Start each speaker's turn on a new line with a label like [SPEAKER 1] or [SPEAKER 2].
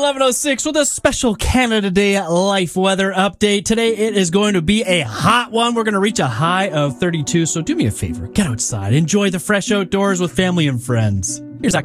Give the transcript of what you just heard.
[SPEAKER 1] 11:06 with a special Canada Day life weather update. Today it is going to be a hot one. We're going to reach a high of 32. So do me a favor, get outside, enjoy the fresh outdoors with family and friends.